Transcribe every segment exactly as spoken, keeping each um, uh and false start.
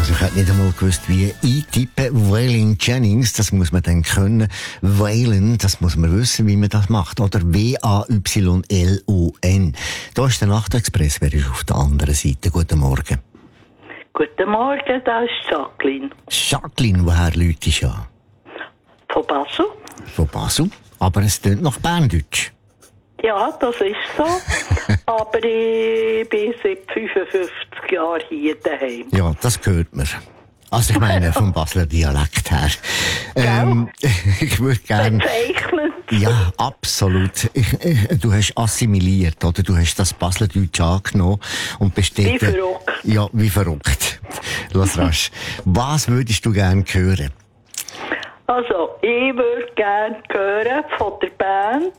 Also ich hätte nicht einmal gewusst, wie eintippen. Waylon Jennings, das muss man dann können. Waylon, das muss man wissen, wie man das macht. Oder W A Y L O N. Da ist der Nachtexpress, wer ist auf der anderen Seite? Guten Morgen. Guten Morgen, da ist Jacqueline. Jacqueline, woher läutest du an? Von Basel. Von Basel? Aber es tönt nach Berndeutsch. Ja, das ist so. Aber ich bin seit fünfundfünfzig Jahren hier daheim. Ja, das hört man. Also ich meine, vom Basler Dialekt her. Ähm, ich würde gerne... Bezeichnend. Ja, absolut. Ich, ich, du hast assimiliert, oder? Du hast das Baslerdeutsch angenommen und besteht... Wie verrückt. Ja, wie verrückt. Lass rasch. Was würdest du gerne hören? Also, ich würde gerne hören von der Band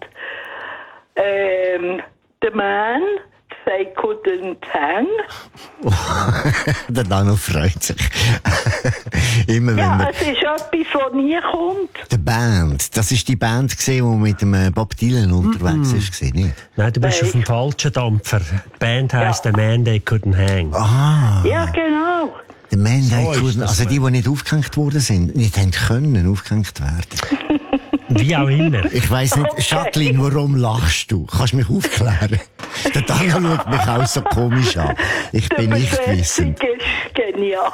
ähm, The Man, They Couldn't Hang. Der Dano freut sich. Immer wenn Ja, man... es ist etwas, das nie kommt. Die Band, das ist die Band gesehen, die mit dem Bob Dylan unterwegs ist, gesehen, nicht? Nein, du bist Nein. auf dem falschen Dampfer. Die Band heisst Ja. The Man They Couldn't Hang. Ah, Ja, genau. the Man So They ist Couldn't, das also die, wohl. die nicht aufgehängt worden sind, nicht haben können aufgehängt werden. Wie auch immer. Ich weiss nicht, Okay. Jacqueline, warum lachst du? Kannst du mich aufklären? Der Daniel schaut mich auch so komisch an. Ich bin nicht Die wissend. Besetzung ist genial.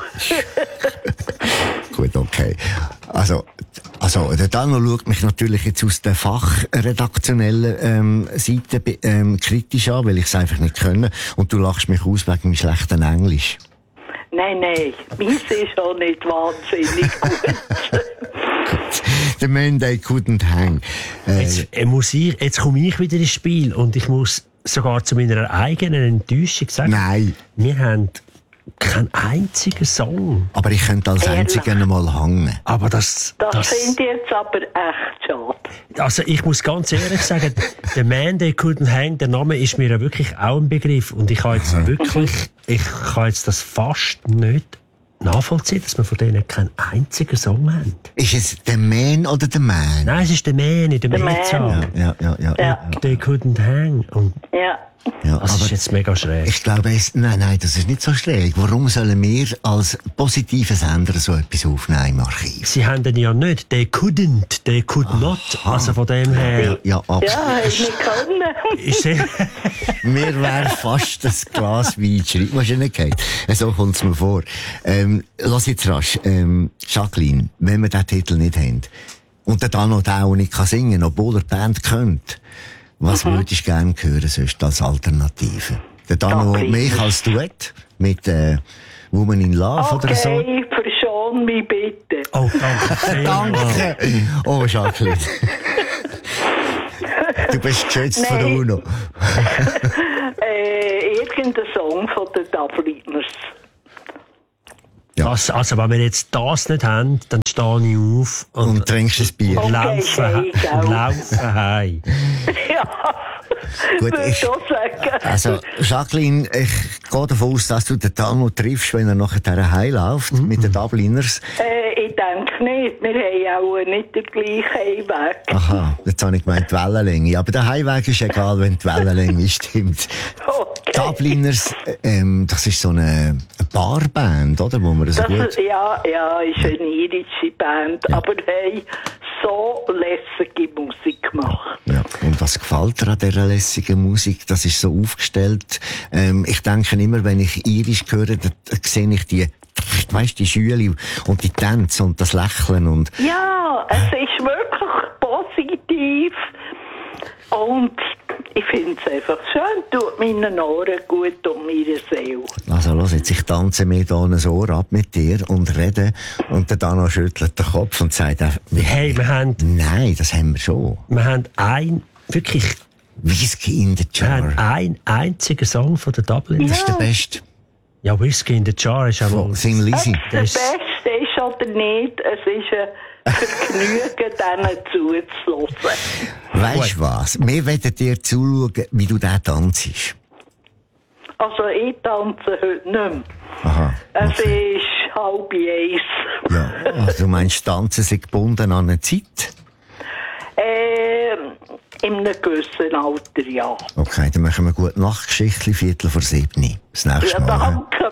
Gut, okay. Also, also, der Daniel schaut mich natürlich jetzt aus der fachredaktionellen ähm, Seite ähm, kritisch an, weil ich es einfach nicht können. Und du lachst mich aus wegen meinem schlechten Englisch. Nein, nein, meins ist auch nicht wahnsinnig gut. The Man They Couldn't Hang. Äh, Jetzt, äh, muss ich, jetzt komme ich wieder ins Spiel und ich muss sogar zu meiner eigenen Enttäuschung sagen, nein, wir haben keinen einzigen Song. aber ich könnte als Ehrlich? Einziger einmal hängen. Aber das, Das, das, finde ich jetzt aber echt schade. also ich muss ganz ehrlich sagen, The Man They Couldn't Hang, der Name ist mir ja wirklich auch ein Begriff und ich habe jetzt wirklich, ich kann jetzt das fast nicht nachvollziehen, dass wir von denen keinen einzigen Song haben. Ist es der Man oder der Man? Nein, es ist der Man in der The Man. Mehrzahl. Ja, ja, ja. Ja. They Couldn't Hang. Und Ja. ja das aber ist jetzt mega schräg. ich glaube, es, nein, nein, das ist nicht so schräg. Warum sollen wir als positive Sender so etwas aufnehmen im Archiv? Sie haben den ja nicht. They couldn't, they could not. Also von dem her Ja, absolut. Ja, hätte nicht können. ist sie... Mir wäre fast das Glas Wein die Schreibmaschine gefallen. So kommt es mir vor. Ähm, lass jetzt rasch. Ähm, Jacqueline, wenn wir diesen Titel nicht haben und der Dano den auch nicht kann singen, obwohl er die Band könnte, was Mhm. würdest du gerne hören sonst als Alternative? Der Dano Jacqueline. mich als Duett mit äh, Woman in Love oder so? Okay, verschon mich bitte. Oh, danke. vielmals. Danke! Oh, Jacqueline. Du bist geschützt von Nein. UNO. Äh, irgendein Song von den Dubliners. Ja. Das, also wenn wir jetzt das nicht haben, dann stehe ich auf und, Und trinkst ein Bier. Okay, laufe, hey, he- gell. laufe heim. Ja, Gut, würde ich- schon sagen. Also, Jacqueline, ich gehe davon aus, dass du den Dano triffst, wenn er nachher heimläuft, Mhm. mit den Dubliners. Äh, ich denke nicht. Wir haben auch nicht den gleichen Heimweg. Aha, jetzt habe ich gemeint, die Wellenlänge. Aber der Heimweg ist egal, wenn die Wellenlänge stimmt. Okay. Dubliners, äh, ähm, das ist so eine, eine Barband, oder? Wo man so Das gut... ist, ja, ja, ist eine irische Band, Ja. aber hey, so lässige Musik gemacht. Ja, und was gefällt dir an dieser lässigen Musik? Das ist so aufgestellt. Ähm, ich denke immer, wenn ich Irisch höre, da, da sehe ich die, weißt, die Schüle und die Tänze und das Lächeln und... Ja, es ist wirklich positiv und ich finde es einfach schön, tut meinen Ohren gut und meiner Seele. Also, los jetzt, ich tanze mir da ein Ohr ab mit dir und rede. Und der Dano schüttelt den Kopf und sagt einfach, Hey, wir haben, nein, das haben wir schon. wir haben ein, wirklich, Whisky in the wir haben Jar. einen einzigen Song von den Dubliners. Das ist der beste. Ja, Whisky in the Jar ist auch mal... Sing Ob Lizzy. es der Das- Beste ist oder nicht, es ist ein Vergnügen, denen zuzuhören. Weisst du was? Wir werden dir zuschauen, wie du den tanzt. Also ich tanze heute nicht mehr. Aha. Es Okay. ist halb eins. Ja, also du meinst, tanzen sind gebunden an eine Zeit? Ähm, in einem gewissen Alter, ja. Okay, dann machen wir gut Nachtgeschichtli, Viertel vor sieben. Das nächste Ja, Mal. hä? danke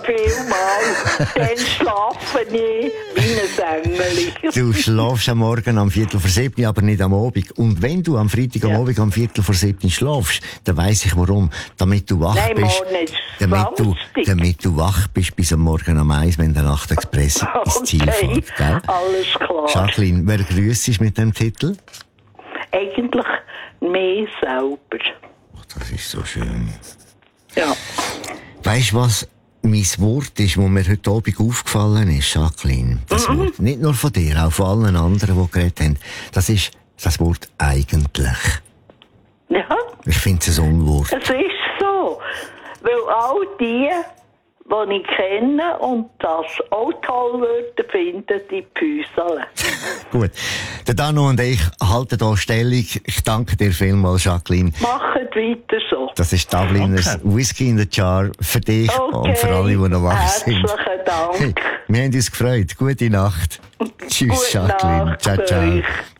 vielmals. Dann schlafe ich wie ein Engel. Du schlafst am Morgen am Viertel vor sieben, aber nicht am Abend. Und wenn du am Freitag am Ja. Abend am Viertel vor sieben schlafst, dann weiss ich warum. Damit du wach Nein, bist. morgen ist Damit du, Samstag. damit du wach bist bis am Morgen um eins, wenn der Nachtexpress ins Ziel Okay, fährt, gell? alles klar. Jacqueline, wer grüßt ist mit dem Titel? Eigentlich mehr selber. Oh, das ist so schön. Ja. Weisst du, was mein Wort ist, das mir heute Abend aufgefallen ist, Jacqueline? Das Mhm. Wort. Nicht nur von dir, auch von allen anderen, die geredet haben. Das ist das Wort eigentlich. Ja, Ich finde es ein Unwort. es ist so. Weil all die, die ich kenne und das auch toll würden, finden die Püsele. Gut. Der Dano und ich halten hier Stellung. Ich danke dir vielmals, Jacqueline. Macht weiter so. Das ist Dubliners Danke. Whisky in the Jar für dich Okay. und für alle, die noch wach sind. Herzlichen Dank. Hey, wir haben uns gefreut. Gute Nacht. Tschüss, Gute Jacqueline. Nacht Ciao, ciao. euch.